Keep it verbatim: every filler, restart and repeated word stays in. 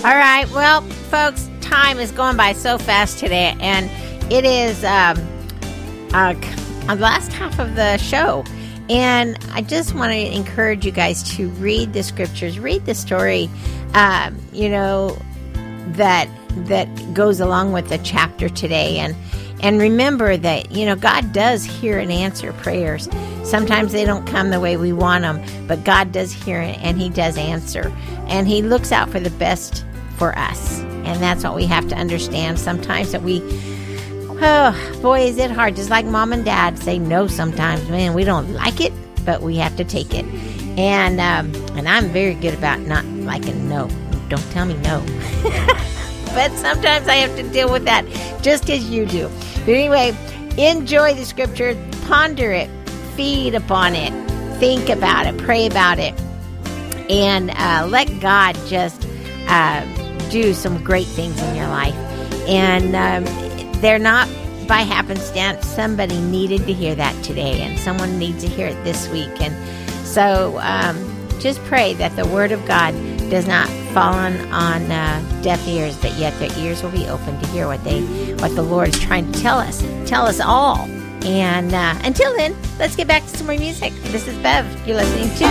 All right. Well, folks, time is going by so fast today, and it is um, uh, the last half of the show. And I just want to encourage you guys to read the scriptures, read the story, um, you know, that that goes along with the chapter today. And and remember that, you know, God does hear and answer prayers. Sometimes they don't come the way we want them, but God does hear it, and He does answer. And He looks out for the best for us. And that's what we have to understand sometimes, that we, oh, boy, is it hard. Just like mom and dad say no sometimes. Man, we don't like it, but we have to take it. And um, and I'm very good about not liking no. Don't tell me no. But sometimes I have to deal with that just as you do. But anyway, enjoy the scripture, ponder it, feed upon it, think about it, pray about it, and uh, let God just uh, do some great things in your life. And um, they're not by happenstance. Somebody needed to hear that today, and someone needs to hear it this week. And so um, just pray that the Word of God does not fall on, on uh, deaf ears, but yet their ears will be open to hear what they, what the Lord is trying to tell us, tell us all. And uh, until then, let's get back to some more music. This is Bev. You're listening to